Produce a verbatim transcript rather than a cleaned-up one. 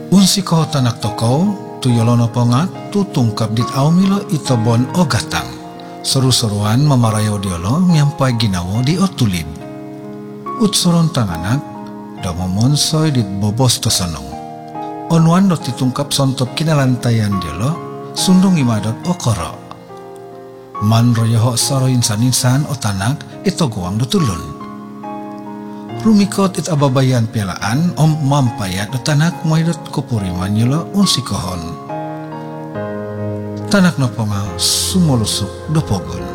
Unsi ko tanak toko tuyolono pongat tutungkap dit aumilo itobon o gatang. Seru-seruan memarayo diolo nyampai ginawo di otulid. Utsoron tanganak damomon soy dit bobos tosonong. Onwan do titungkap sontop kinalantayan diolo sundung imadot okoro. Man royoho saro insan-insan o tanak ito guang do tulun. Rumikot it ababayan pialaan om mampayat do tanak moidot kupuriman yolo unsi kohon. Tanak no ponga sumulusuk do pogon.